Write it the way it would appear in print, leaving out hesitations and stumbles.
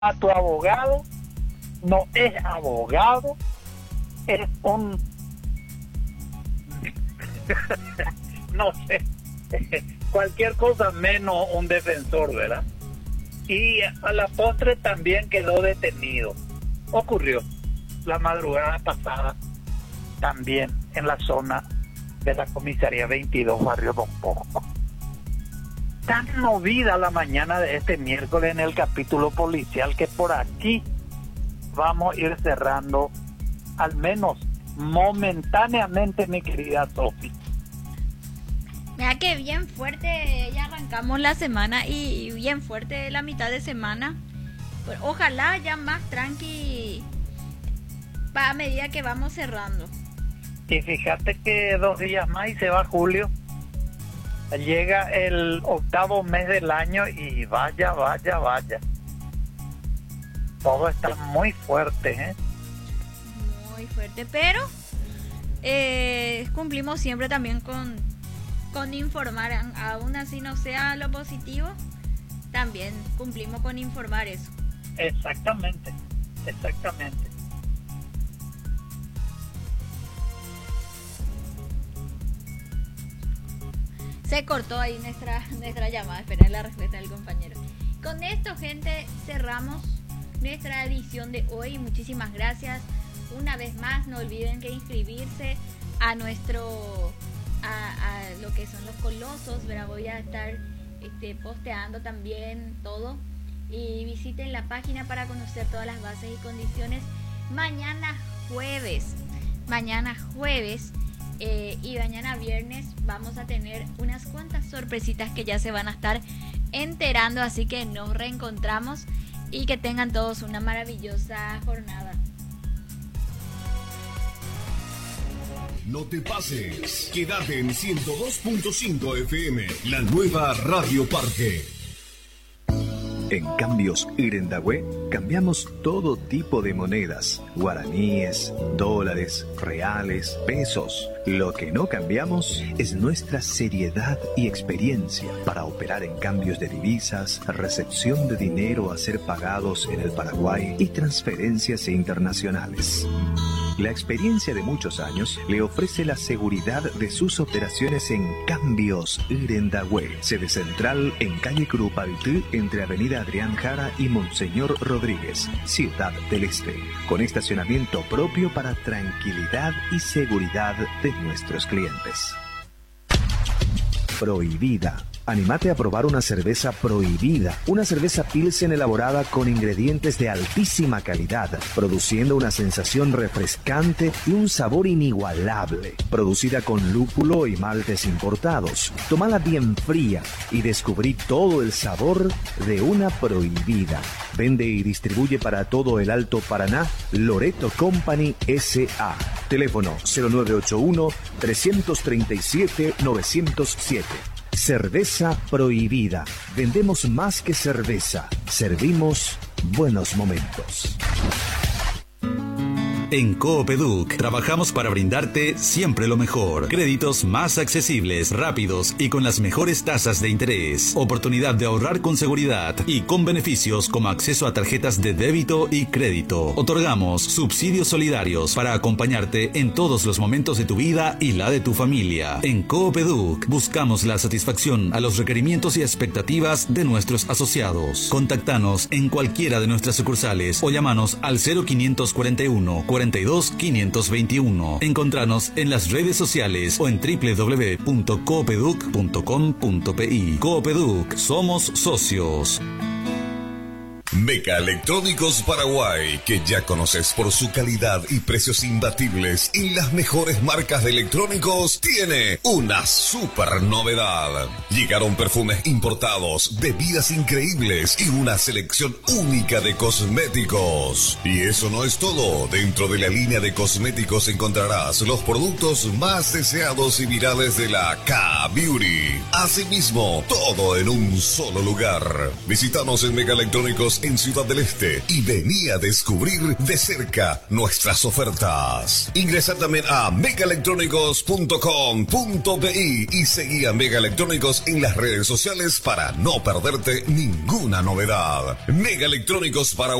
a tu abogado, no es abogado, es un no sé, cualquier cosa menos un defensor, ¿verdad? Y a la postre también quedó detenido. Ocurrió la madrugada pasada también en la zona de la comisaría 22, barrio Don Bosco. Tan movida la mañana de este miércoles en el capítulo policial que por aquí vamos a ir cerrando, al menos momentáneamente, mi querida Sofi. Mira que bien fuerte ya arrancamos la semana y bien fuerte la mitad de semana. Pues ojalá ya más tranqui a medida que vamos cerrando. Y fíjate que 2 días más y se va julio. Llega el 8º mes del año y vaya. Todo está muy fuerte, ¿eh? Muy fuerte, pero cumplimos siempre también con informar, aún así no sea lo positivo, también cumplimos con informar eso. Exactamente. Se cortó ahí nuestra llamada, esperar la respuesta del compañero. Con esto, gente, cerramos nuestra edición de hoy. Muchísimas gracias. Una vez más, no olviden que inscribirse a nuestro a lo que son los colosos, ¿verdad? Voy a estar posteando también todo, y visiten la página para conocer todas las bases y condiciones. Mañana jueves y mañana viernes vamos a tener unas cuantas sorpresitas que ya se van a estar enterando, así que nos reencontramos y que tengan todos una maravillosa jornada. No te pases, quédate en 102.5 FM, la nueva Radio Parque. En Cambios Irendahue cambiamos todo tipo de monedas, guaraníes, dólares, reales, pesos. Lo que no cambiamos es nuestra seriedad y experiencia para operar en cambios de divisas, recepción de dinero a ser pagados en el Paraguay y transferencias internacionales. La experiencia de muchos años le ofrece la seguridad de sus operaciones en Cambios Irendahue, sede central en calle Curupaytí, entre avenida Adrián Jara y Monseñor Rodríguez, Ciudad del Este, con estacionamiento propio para tranquilidad y seguridad de nuestros clientes. Prohibida. Anímate a probar una cerveza Prohibida, una cerveza Pilsen elaborada con ingredientes de altísima calidad, produciendo una sensación refrescante y un sabor inigualable. Producida con lúpulo y maltes importados. Tómala bien fría y descubrí todo el sabor de una Prohibida. Vende y distribuye para todo el Alto Paraná Loreto Company S.A. Teléfono 0981-337-907. Cerveza Prohibida. Vendemos más que cerveza. Servimos buenos momentos. En Coopeduc trabajamos para brindarte siempre lo mejor. Créditos más accesibles, rápidos y con las mejores tasas de interés. Oportunidad de ahorrar con seguridad y con beneficios como acceso a tarjetas de débito y crédito. Otorgamos subsidios solidarios para acompañarte en todos los momentos de tu vida y la de tu familia. En Coopeduc buscamos la satisfacción a los requerimientos y expectativas de nuestros asociados. Contactanos en cualquiera de nuestras sucursales o llámanos al 0541 42 521. Encontranos en las redes sociales o en www.coopeduc.com.pi. Coopeduc, somos socios. Meca Electrónicos Paraguay, que ya conoces por su calidad y precios imbatibles y las mejores marcas de electrónicos, tiene una super novedad. Llegaron perfumes importados, bebidas increíbles y una selección única de cosméticos. Y eso no es todo. Dentro de la línea de cosméticos encontrarás los productos más deseados y virales de la K-Beauty. Asimismo, todo en un solo lugar. Visítanos en Meca Electrónicos en Ciudad del Este y vení a descubrir de cerca nuestras ofertas. Ingresa también a megaelectrónicos.com.bi y seguí a Mega Electrónicos en las redes sociales para no perderte ninguna novedad. Mega Electrónicos Paraguay.